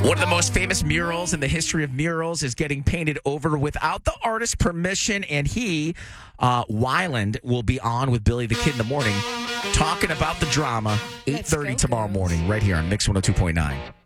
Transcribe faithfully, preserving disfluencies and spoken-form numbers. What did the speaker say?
One of the most famous murals in the history of murals is getting painted over without the artist's permission, and he, uh, Wyland, will be on with Billy the Kid in the morning talking about the drama, eight thirty tomorrow morning, right here on Mix one oh two point nine.